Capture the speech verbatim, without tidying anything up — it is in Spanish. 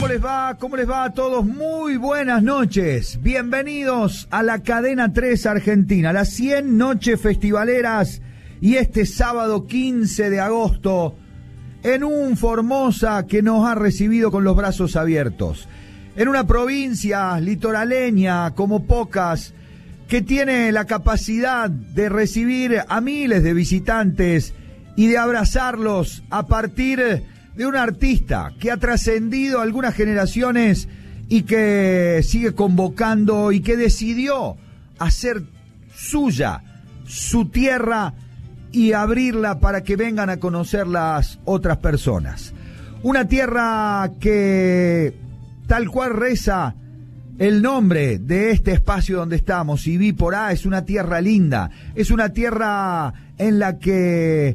¿Cómo les va? ¿Cómo les va a todos? Muy buenas noches. Bienvenidos a la Cadena tres Argentina, las cien noches festivaleras y este sábado quince de agosto en un Formosa que nos ha recibido con los brazos abiertos. En una provincia litoraleña como pocas, que tiene la capacidad de recibir a miles de visitantes y de abrazarlos a partir de un artista que ha trascendido algunas generaciones y que sigue convocando y que decidió hacer suya su tierra y abrirla para que vengan a conocer las otras personas. Una tierra que, tal cual reza el nombre de este espacio donde estamos, Ibiporá, es una tierra linda, es una tierra en la que